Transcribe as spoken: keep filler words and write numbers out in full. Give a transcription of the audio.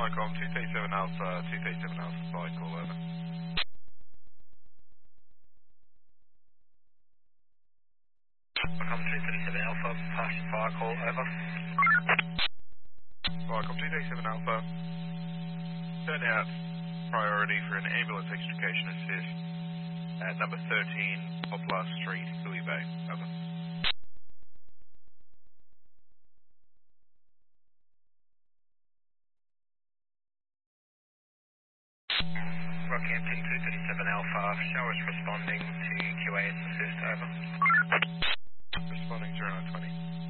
Micom, two thirty-seven Alpha, two thirty-seven Alpha, flight call over. Micom two thirty-seven Alpha, pass your fire call over. Micom, two thirty-seven Alpha, turn out priority for an ambulance extrication assist at number thirteen, Poplar Street, Louis Bay. Over. Rockhampton two thirty-seven Alpha, showers responding to Q A S assist over. Responding zero nine twenty.